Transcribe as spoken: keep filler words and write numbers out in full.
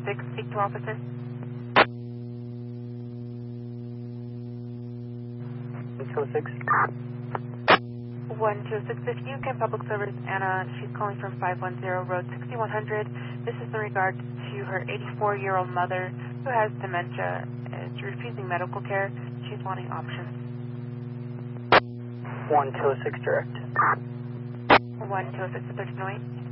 six, speak to officer. one two six. one two six, if you can public service Anna, she's calling from five one zero Road sixty-one hundred. This is in regards to her eighty-four-year-old mother who has dementia and is refusing medical care. She's wanting options. one two six direct. one two six, thirteen oh eight.